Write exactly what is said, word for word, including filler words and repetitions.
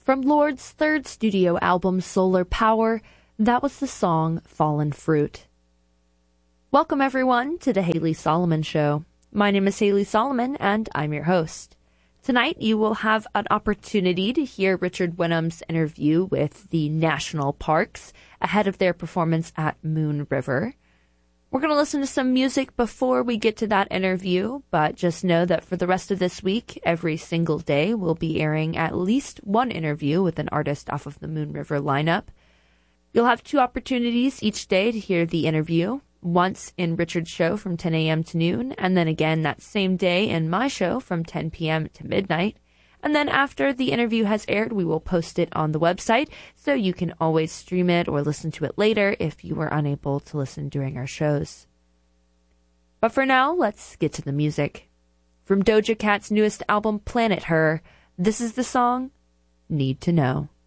From Lord's third studio album, Solar Power, that was the song Fallen Fruit. Welcome, everyone, to the Haley Solomon Show. My name is Haley Solomon, and I'm your host. Tonight, you will have an opportunity to hear Richard Wenham's interview with the national parks ahead of their performance at Moon River. We're going to listen to some music before we get to that interview, but just know that for the rest of this week, every single day, we'll be airing at least one interview with an artist off of the Moon River lineup. You'll have two opportunities each day to hear the interview, once in Richard's show from ten a.m. to noon, and then again that same day in my show from ten p.m. to midnight. And then after the interview has aired, we will post it on the website, so you can always stream it or listen to it later if you were unable to listen during our shows. But for now, let's get to the music. From Doja Cat's newest album, Planet Her, this is the song Need to Know.